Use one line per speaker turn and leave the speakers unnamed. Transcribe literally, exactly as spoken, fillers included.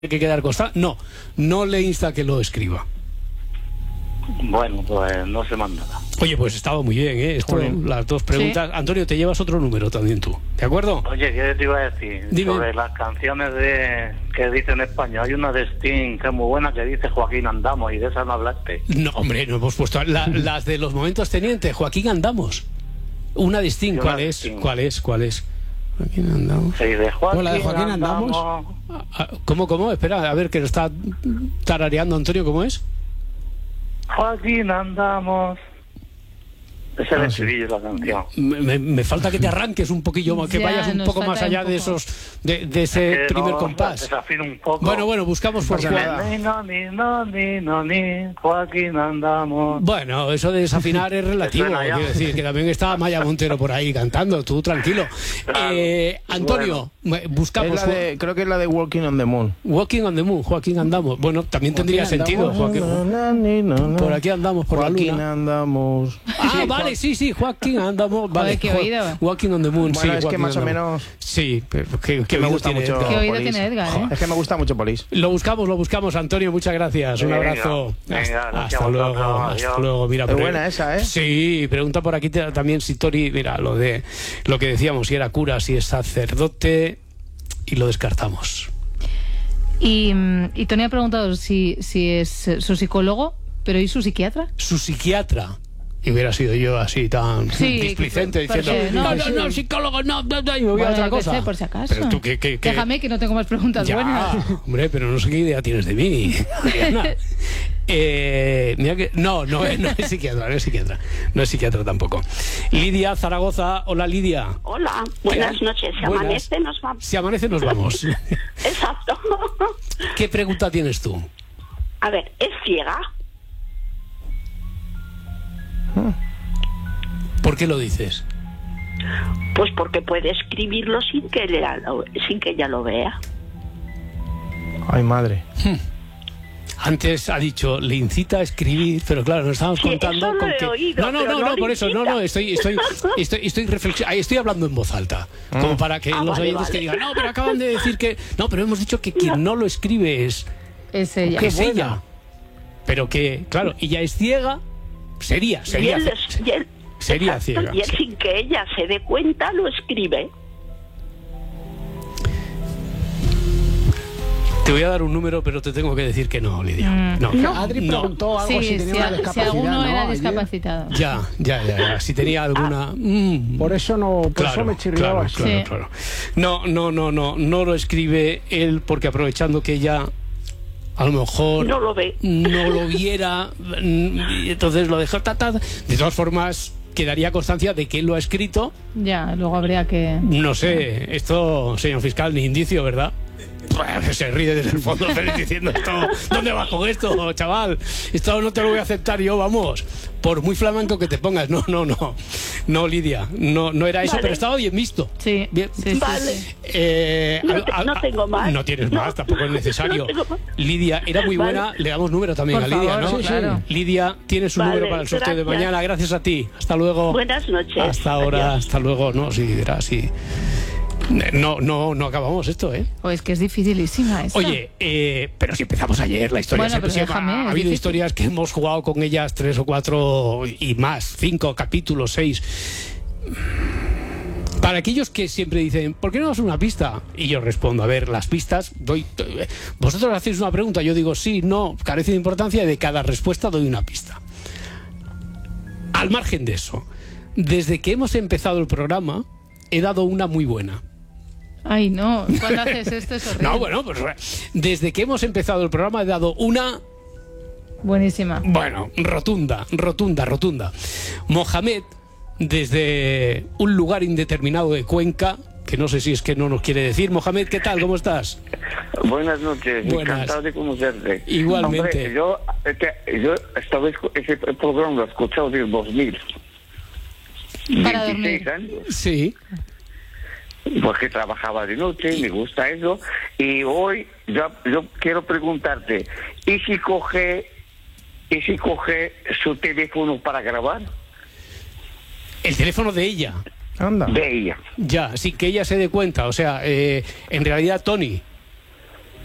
que quedar constancia. No, no le insta a que lo escriba.
Bueno, pues no se manda nada.
Oye, pues estaba muy bien, ¿eh? Esto, las dos preguntas. Sí. Antonio, te llevas otro número también tú, ¿de acuerdo?
Oye, ¿qué te iba a decir?
Dime.
Sobre las canciones de que dicen en España. Hay una de Sting que es muy buena que dice Joaquín Andamos, y de esa no hablaste.
No, hombre, no hemos puesto la, las de los momentos tenientes. Joaquín Andamos. Una de Sting, ¿cuál es? Sting. ¿Cuál es? ¿Cuál es? Joaquín Andamos.
Sí, de Joaquín,
¿O la de Joaquín Andamos?
Andamos.
¿Cómo, cómo? Espera, a ver, que lo está tarareando Antonio, ¿cómo es?
Joaquín Andamos. Ese es
Ah,
el
sí.
estribillo de la canción.
Me, me, me falta que te arranques un poquillo más, que
Ya,
vayas un
nos
poco
falta
más allá
un
de
poco.
esos de, de ese
Que
primer
no,
compás.
desafino un poco.
Bueno, bueno, buscamos por cuadra.
Ni, no, ni, no, ni, no, ni, Joaquín Andamos.
Bueno, eso de desafinar es relativo.
suena ya.
Quiero decir que también está Maya Montero por ahí cantando. Tú tranquilo.
Claro.
Eh, Antonio,
Es
buscamos
la de, creo que es la de Walking on the Moon.
Walking on the Moon. Joaquín Andamos. Bueno, también tendría
Joaquín
sentido.
andamos,
Joaquín.
na, na, na, na.
Por aquí andamos por
Joaquín
la luna.
andamos.
Ah,
Sí,
vale,
Joaquín.
sí, sí, Joaquín Andamos. Vale,
Joder, qué
Jo-
oído.
Walking on the Moon.
Bueno,
sí,
es que
Joaquín
más o
Andamos.
menos
Sí, pero que,
que me gusta mucho.
Qué oído
Police.
tiene Edgar, ¿eh?
Es que me gusta mucho Police.
Lo buscamos, lo buscamos, Antonio, muchas gracias. Un
Venga,
abrazo.
venga,
hasta
gracias
hasta
a
luego,
vosotros,
hasta
adiós.
luego. Mira,
Es
pero-
buena esa, ¿eh?
Sí, pregunta por aquí te- también si Tori, mira, lo de lo que decíamos, si era cura, si es sacerdote, y lo descartamos.
Y, mm, y Tony ha preguntado si, si es eh, su psicólogo, pero ¿y su psiquiatra?
Su psiquiatra. Y hubiera sido yo así tan
Sí,
displicente
porque
diciendo, no,
no,
no, no, psicólogo, no, no, no", y me voy a
Bueno,
otra
yo qué
cosa.
sé, por si acaso.
Pero tú, ¿qué, qué, qué?
Déjame que no tengo más preguntas
Ya,
buenas.
hombre, pero no sé qué idea tienes de mí, Adriana. Eh, mira que, no, no, es- no es psiquiatra, no es psiquiatra, no es psiquiatra tampoco. Lidia, Zaragoza, hola Lidia.
Hola, buenas
¿Qué?
noches. Si
Buenas.
amanece, nos vamos.
Si amanece nos vamos.
Exacto.
¿Qué pregunta tienes tú?
A ver, ¿es ciega?
¿Por qué lo dices?
Pues porque puede escribirlo sin que ella lo, sin que ella lo vea.
Ay, madre.
Antes ha dicho, le incita a escribir, pero claro, nos estamos
Sí,
contando
eso lo
con
he
que...
oído,
no, no,
pero
no,
no
no,
le
por eso, no,
incita.
no, estoy, estoy, estoy, estoy reflexionando, estoy hablando en voz alta, como para que
Ah,
los
vale,
oyentes
vale.
que digan, no, pero acaban de decir que... No, pero hemos dicho que quien no lo escribe es,
Es ella.
es
buena.
ella. Pero que, claro, ella es ciega, sería,
Y
sería,
él, es- y él-
sería
exacto,
ciega.
y él sin que ella se dé cuenta lo escribe.
Te voy a dar un número, pero te tengo que decir que no, Lidia.
Mm.
No,
No.
Adri
no.
preguntó algo
Sí,
si tenía
si,
una
a- si
discapacidad.
alguno
¿no?
era
Ayer.
discapacitado.
Ya, ya, ya, ya. Si tenía alguna... mm.
Por eso no, por eso me chirriaba
claro,
así.
claro,
Sí.
claro. No, no, no, no, no lo escribe él porque aprovechando que ella a lo mejor
No lo ve.
no lo viera, mm, y entonces lo dejó. Ta, ta. De todas formas, quedaría constancia de que él lo ha escrito.
Ya, luego habría que...
No sé, esto, señor fiscal, ni indicio, ¿verdad? Se ríe desde el fondo feliz diciendo esto, ¿dónde vas con esto, chaval? Esto no te lo voy a aceptar yo, vamos. Por muy flamenco que te pongas. No, no, no. No, Lidia, no, no era eso,
Vale.
pero estaba bien visto.
Sí,
Bien.
sí, sí,
Vale.
sí.
Eh,
No
al-
te-
al-
no tengo más.
No tienes
No.
más, tampoco es necesario.
No tengo más.
Lidia, era muy
Vale.
buena. Le damos número también
Por
a Lidia,
favor,
¿no?
sí, claro.
Lidia, tienes un
Vale,
número para el sorteo de
gracias.
mañana. Gracias a ti. Hasta luego.
Buenas noches.
Hasta ahora,
Adiós.
hasta luego. No, sí, verás, sí. No, no, no acabamos esto, ¿eh?
Pues que es dificilísima esta.
Oye, eh, pero si empezamos ayer, la historia
Bueno,
siempre
pero
se va-
déjame,
ha
es
habido
difícil.
historias que hemos jugado con ellas tres o cuatro y más, cinco capítulos, seis. Para aquellos que siempre dicen, ¿por qué no das una pista? Y yo respondo, a ver, las pistas, doy. Vosotros hacéis una pregunta, yo digo sí, no, carece de importancia, y de cada respuesta doy una pista. Al margen de eso, desde que hemos empezado el programa, he dado una muy buena.
Ay, no, cuando haces esto es horrible.
No, bueno, pues desde que hemos empezado el programa he dado una,
Buenísima.
bueno, rotunda, rotunda, rotunda. Mohamed, desde un lugar indeterminado de Cuenca, que no sé si es que no nos quiere decir. Mohamed, ¿qué tal? ¿Cómo estás?
Buenas noches,
Buenas.
encantado de conocerte.
Igualmente.
Hombre, yo, este, yo esta vez ese programa lo he escuchado desde dos mil.
Para
veintiséis
dormir.
años,
Sí.
porque trabajaba de noche, me gusta eso. Y hoy yo, yo quiero preguntarte, ¿y si coge, y si coge su teléfono para grabar?
El teléfono de ella.
Anda.
De ella.
Ya, sin que ella se dé cuenta. O sea, eh, en realidad Tony,